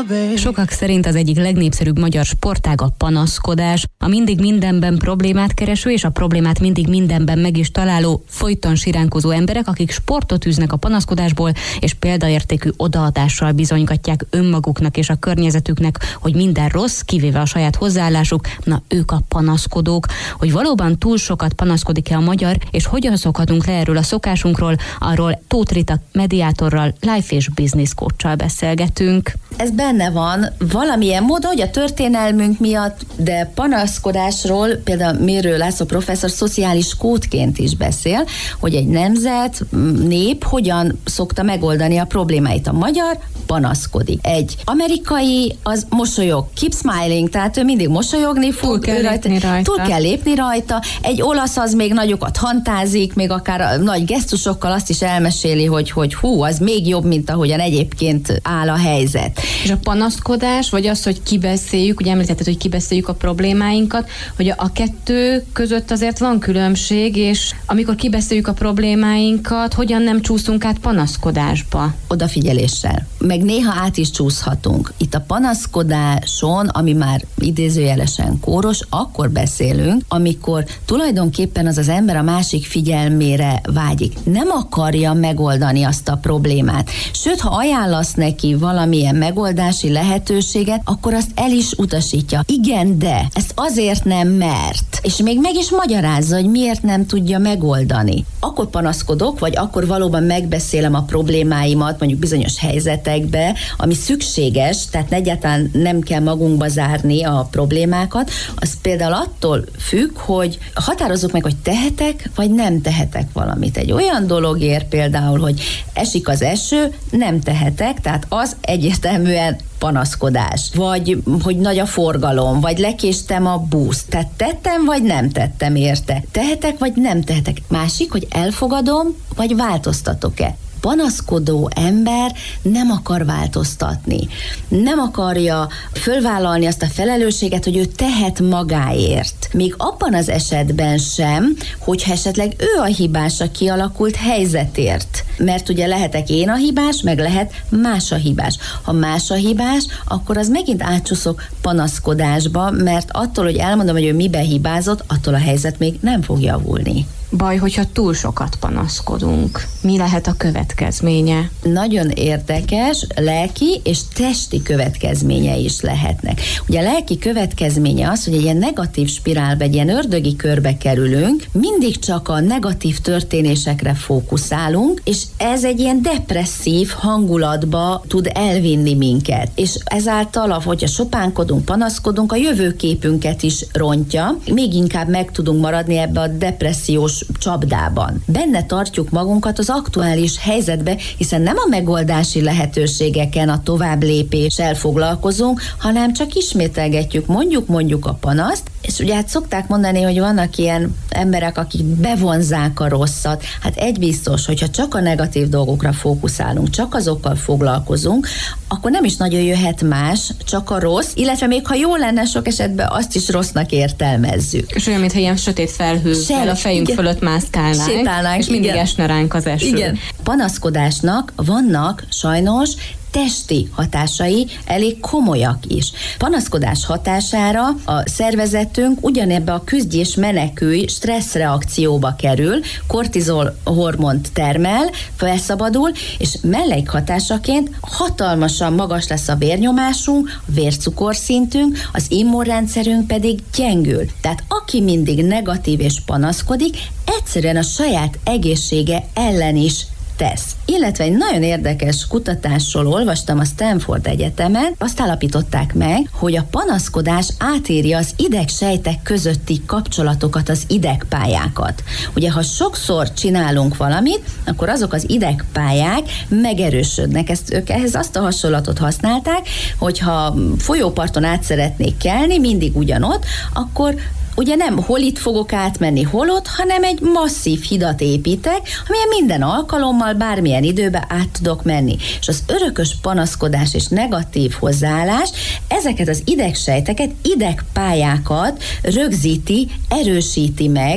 Sokak szerint az egyik legnépszerűbb magyar sportág a panaszkodás, a mindig mindenben problémát kereső és a problémát mindig mindenben meg is találó, folyton siránkozó emberek, akik sportot űznek a panaszkodásból, és példaértékű odaadással bizonygatják önmaguknak és a környezetüknek, hogy minden rossz, kivéve a saját hozzáállásuk, na ők a panaszkodók. Hogy valóban túl sokat panaszkodik-e a magyar, és hogyan szokhatunk le erről a szokásunkról, arról Tóth Rita mediátorral, life és business coachsal beszélgetünk. Ez benne van valamilyen módon, hogy a történelmünk miatt, de panaszkodásról például Mérő László professzor szociális kódként is beszél, hogy egy nemzet, nép hogyan szokta megoldani a problémáit. A magyar panaszkodik. Egy amerikai az mosolyog, keep smiling, tehát ő mindig mosolyogni fog. Túl kell lépni rajta. Egy olasz az még nagyokat fantázik, még akár nagy gesztusokkal azt is elmeséli, hogy hú, az még jobb, mint ahogyan egyébként áll a helyzet. És a panaszkodás, vagy az, hogy kibeszéljük, ugye említetted, hogy kibeszéljük a problémáinkat, hogy a kettő között azért van különbség, és amikor kibeszéljük a problémáinkat, hogyan nem csúszunk át panaszkodásba? Odafigyeléssel. Meg néha át is csúszhatunk. Itt a panaszkodáson, ami már idézőjelesen kóros, akkor beszélünk, amikor tulajdonképpen az ember a másik figyelmére vágyik. Nem akarja megoldani azt a problémát. Sőt, ha ajánlasz neki valamilyen megoldási lehetőséget, akkor azt el is utasítja. Igen, de ezt azért nem mert. És még meg is magyarázza, hogy miért nem tudja megoldani. Akkor panaszkodok, vagy akkor valóban megbeszélem a problémáimat, mondjuk bizonyos helyzetekbe, ami szükséges, tehát egyáltalán nem kell magunkba zárni a problémákat, az például attól függ, hogy határozzuk meg, hogy tehetek, vagy nem tehetek valamit. Egy olyan dologért például, hogy esik az eső, nem tehetek, tehát az egyértelműen panaszkodás, vagy hogy nagy a forgalom, vagy lekéstem a buszt. Tehát tettem, vagy nem tettem érte. Tehetek, vagy nem tehetek. Másik, hogy elfogadom, vagy változtatok-e. Panaszkodó ember nem akar változtatni. Nem akarja fölvállalni azt a felelősséget, hogy ő tehet magáért. Még abban az esetben sem, hogyha esetleg ő a hibás a kialakult helyzetért. Mert ugye lehetek én a hibás, meg lehet más a hibás. Ha más a hibás, akkor az megint átcsúszok panaszkodásba, mert attól, hogy elmondom, hogy ő miben hibázott, attól a helyzet még nem fog javulni. Baj, hogyha túl sokat panaszkodunk. Mi lehet a következménye? Nagyon érdekes, lelki és testi következménye is lehetnek. Ugye a lelki következménye az, hogy egy ilyen negatív spirálba, egy ilyen ördögi körbe kerülünk, mindig csak a negatív történésekre fókuszálunk, és ez egy ilyen depresszív hangulatba tud elvinni minket. És ezáltal, hogyha sopánkodunk, panaszkodunk, a jövőképünket is rontja, még inkább meg tudunk maradni ebbe a depressziós csapdában. Benne tartjuk magunkat az aktuális helyzetbe, hiszen nem a megoldási lehetőségeken, a tovább lépéssel foglalkozunk, hanem csak ismételgetjük, mondjuk a panaszt, és ugye hát szokták mondani, hogy vannak ilyen emberek, akik bevonzák a rosszat. Hát egy biztos, hogyha csak a negatív dolgokra fókuszálunk, csak azokkal foglalkozunk, akkor nem is nagyon jöhet más, csak a rossz, illetve még ha jó lenne, sok esetben azt is rossznak értelmezzük. És olyan, mintha ilyen sötét felhővel a fejünk fölött mászkálnánk, és mindig esne ránk az eső. Igen. Panaszkodásnak vannak sajnos testi hatásai elég komolyak is. Panaszkodás hatására a szervezetünk ugyanebbe a küzdj és menekülj stresszreakcióba kerül, kortizol hormont termel, felszabadul, és mellékhatásaként hatalmasan magas lesz a vérnyomásunk, a vércukorszintünk, az immunrendszerünk pedig gyengül. Tehát aki mindig negatív és panaszkodik, egyszerűen a saját egészsége ellen is tesz. Illetve egy nagyon érdekes kutatásról olvastam a Stanford Egyetemen, azt állapították meg, hogy a panaszkodás átírja az idegsejtek közötti kapcsolatokat, az idegpályákat. Ugye, ha sokszor csinálunk valamit, akkor azok az idegpályák megerősödnek. Ők ehhez azt a hasonlatot használták, hogyha folyóparton át szeretnék kelni, mindig ugyanott, akkor ugye nem hol itt fogok átmenni, hol ott, hanem egy masszív hidat építek, amilyen minden alkalommal, bármilyen időben át tudok menni. És az örökös panaszkodás és negatív hozzáállás ezeket az idegsejteket, idegpályákat rögzíti, erősíti meg, és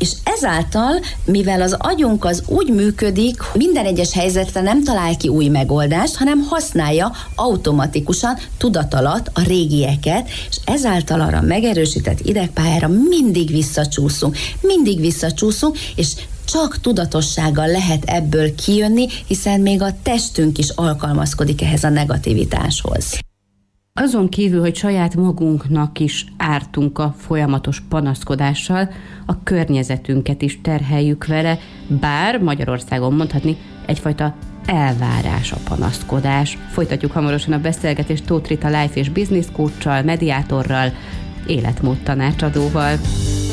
És ezáltal, mivel az agyunk az úgy működik, minden egyes helyzetre nem talál ki új megoldást, hanem használja automatikusan, tudatalatt a régieket, és ezáltal arra megerősített idegpályára mindig visszacsúszunk, és csak tudatossággal lehet ebből kijönni, hiszen még a testünk is alkalmazkodik ehhez a negativitáshoz. Azon kívül, hogy saját magunknak is ártunk a folyamatos panaszkodással, a környezetünket is terheljük vele, bár Magyarországon mondhatni egyfajta elvárás a panaszkodás. Folytatjuk hamarosan a beszélgetést Tóth Rita life és business coachsal, mediátorral, életmód tanácsadóval.